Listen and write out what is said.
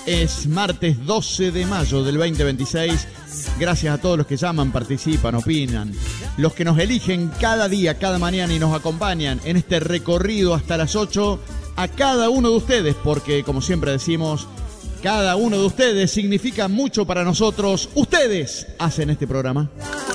Es martes 12 de mayo del 2026. Gracias a todos los que llaman, participan, opinan, los que nos eligen cada día, cada mañana y nos acompañan en este recorrido hasta las 8. A cada uno de ustedes, porque como siempre decimos, cada uno de ustedes significa mucho para nosotros. Ustedes hacen este programa.